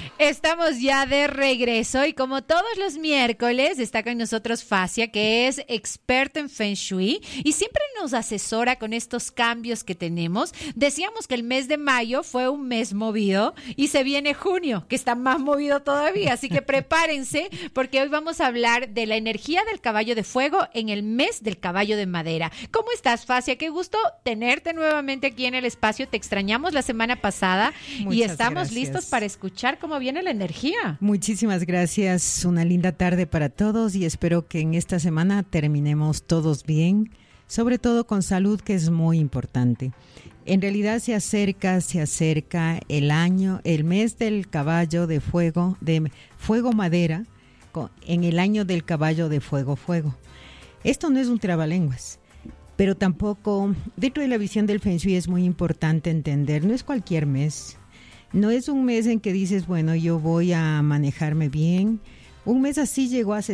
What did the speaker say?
Estamos ya de regreso y como todos los miércoles está con nosotros Facia, que es experta en Feng Shui y siempre nos asesora con estos cambios que tenemos. Decíamos que el mes de mayo fue un mes movido y se viene junio, que está más movido todavía, así que prepárense porque hoy vamos a hablar de la energía del caballo de fuego en el mes del caballo de madera. ¿Cómo estás, Facia? Qué gusto tenerte nuevamente aquí en el espacio. Te extrañamos la semana pasada y estamos listos para escuchar cómo viene la energía. Muchísimas gracias, una linda tarde para todos y espero que en esta semana terminemos todos bien, sobre todo con salud, que es muy importante. En realidad se acerca el mes del caballo de fuego madera, en el año del caballo de fuego. Esto no es un trabalenguas, pero tampoco, dentro de la visión del Feng Shui es muy importante entender, no es cualquier mes. No es un mes en que dices, bueno, yo voy a manejarme bien. Un mes así llegó hace